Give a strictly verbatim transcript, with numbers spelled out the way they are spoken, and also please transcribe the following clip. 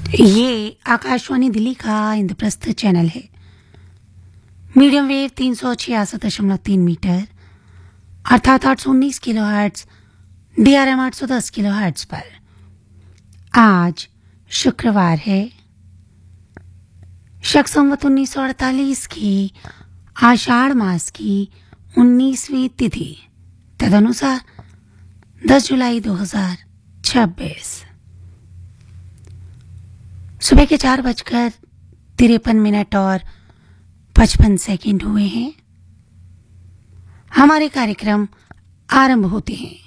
ये आकाशवाणी दिल्ली का इंद्रप्रस्थ चैनल है। मीडियम वेव तीन सौ छियासठ दशमलव तीन मीटर अर्थात आठ सौ उन्नीस kilo hertz, D R M आठ सौ दस किलो हर्ट्ज पर आज शुक्रवार है, शक संवत उन्नीस सौ अड़तालीस की आषाढ़ मास की उन्नीसवीं तिथि तदनुसार दस जुलाई दो हजार छब्बीस। सुबह के चार बजकर तिरपन मिनट और पचपन सेकंड हुए हैं। हमारे कार्यक्रम आरंभ होते हैं।